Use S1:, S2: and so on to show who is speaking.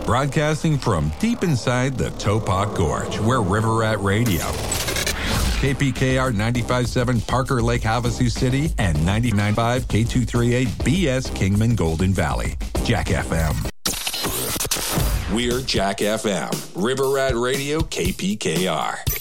S1: Broadcasting from deep inside the Topak Gorge, we're River Rat Radio. KPKR 95.7 Parker Lake Havasu City and 99.5 K238 BS Kingman Golden Valley. Jack FM. We're Jack FM. River Rat Radio KPKR.